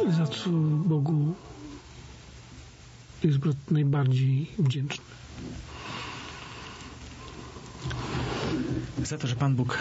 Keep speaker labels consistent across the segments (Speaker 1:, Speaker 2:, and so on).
Speaker 1: za co Bogu jest brat najbardziej wdzięczny?
Speaker 2: Za to, że Pan Bóg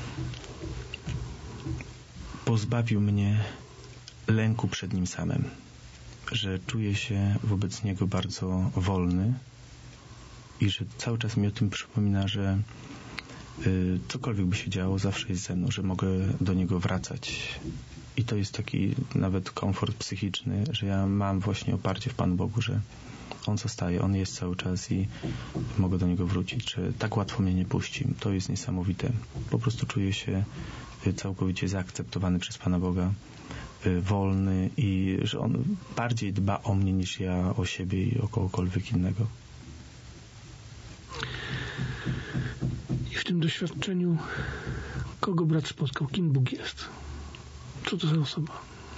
Speaker 2: pozbawił mnie lęku przed Nim samym, że czuję się wobec Niego bardzo wolny i że cały czas mi o tym przypomina, że cokolwiek by się działo, zawsze jest ze mną, że mogę do Niego wracać. I to jest taki nawet komfort psychiczny, że ja mam właśnie oparcie w Panu Bogu, że On zostaje, On jest cały czas i mogę do Niego wrócić, że tak łatwo mnie nie puści. To jest niesamowite. Po prostu czuję się całkowicie zaakceptowany przez Pana Boga, wolny i że On bardziej dba o mnie niż ja o siebie i o kogokolwiek innego.
Speaker 1: I w tym doświadczeniu kogo brat spotkał? Kim Bóg jest? Co to za osoba?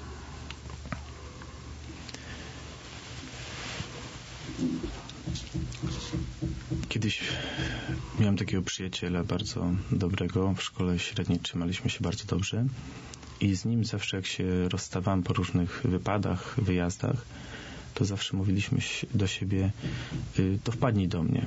Speaker 2: Kiedyś miałem takiego przyjaciela bardzo dobrego. W szkole średniej trzymaliśmy się bardzo dobrze i z nim zawsze jak się rozstawałem po różnych wypadach, wyjazdach, to zawsze mówiliśmy do siebie: to wpadnij do mnie.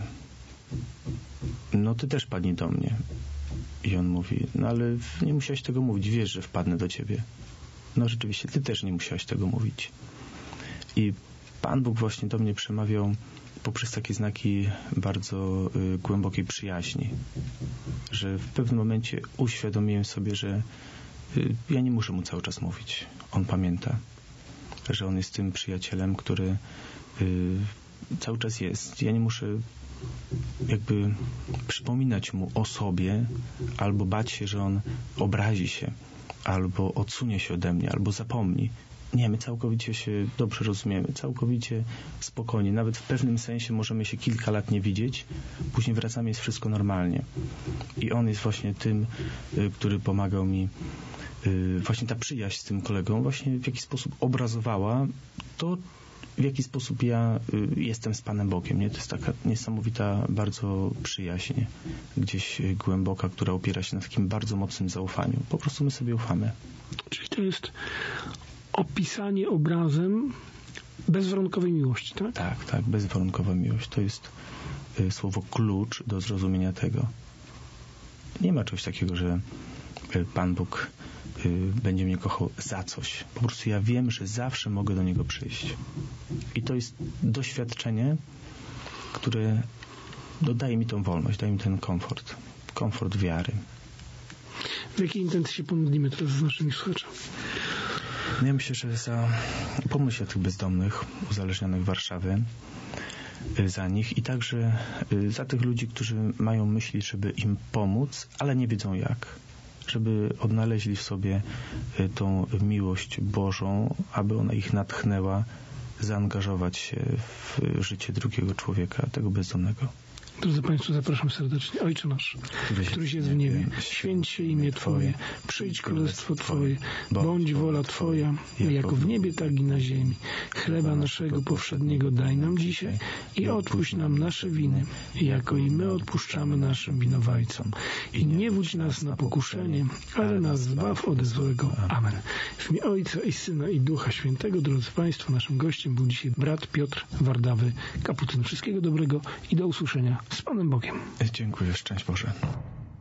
Speaker 2: No ty też wpadnij do mnie. I on mówi: no ale nie musiałeś tego mówić, wiesz, że wpadnę do ciebie. No rzeczywiście, ty też nie musiałeś tego mówić. I Pan Bóg właśnie do mnie przemawiał poprzez takie znaki bardzo głębokiej przyjaźni. Że w pewnym momencie uświadomiłem sobie, że ja nie muszę mu cały czas mówić. On pamięta, że on jest tym przyjacielem, który cały czas jest. Ja nie muszę jakby przypominać mu o sobie, albo bać się, że on obrazi się, albo odsunie się ode mnie, albo zapomni. Nie, my całkowicie się dobrze rozumiemy, całkowicie spokojnie. Nawet w pewnym sensie możemy się kilka lat nie widzieć, później wracamy, jest wszystko normalnie. I on jest właśnie tym, który pomagał mi. Właśnie ta przyjaźń z tym kolegą właśnie w jakiś sposób obrazowała to, w jaki sposób ja jestem z Panem Bogiem. Nie? To jest taka niesamowita bardzo przyjaźń, gdzieś głęboka, która opiera się na takim bardzo mocnym zaufaniu. Po prostu my sobie ufamy.
Speaker 1: Czyli to jest opisanie obrazem bezwarunkowej miłości, tak?
Speaker 2: Tak, tak, bezwarunkowa miłość. To jest słowo klucz do zrozumienia tego. Nie ma czegoś takiego, że Pan Bóg będzie mnie kochał za coś. Po prostu ja wiem, że zawsze mogę do Niego przyjść. I to jest doświadczenie, które daje mi tą wolność, daje mi ten komfort wiary.
Speaker 1: W jakiej intencji się pomodlimy teraz z naszymi słuchaczami?
Speaker 2: No ja myślę, że pomódl się o tych bezdomnych, uzależnionych Warszawy, za nich i także za tych ludzi, którzy mają myśli, żeby im pomóc, ale nie wiedzą jak. Żeby odnaleźli w sobie tą miłość Bożą, aby ona ich natchnęła zaangażować się w życie drugiego człowieka, tego bezdomnego.
Speaker 1: Drodzy Państwo, zapraszam serdecznie. Ojcze nasz, któryś jest w niebie, święć się imię Twoje, przyjdź królestwo Twoje, bądź wola Twoja, jako w niebie, tak i na ziemi. Chleba naszego powszedniego daj nam dzisiaj i odpuść nam nasze winy, jako i my odpuszczamy naszym winowajcom. I nie wódź nas na pokuszenie, ale nas zbaw ode złego. Amen. W imię Ojca i Syna i Ducha Świętego, drodzy Państwo, naszym gościem był dzisiaj brat Piotr Wardawy, kapucyn. Wszystkiego dobrego i do usłyszenia z Panem Bogiem.
Speaker 2: Dziękuję, szczęść Boże.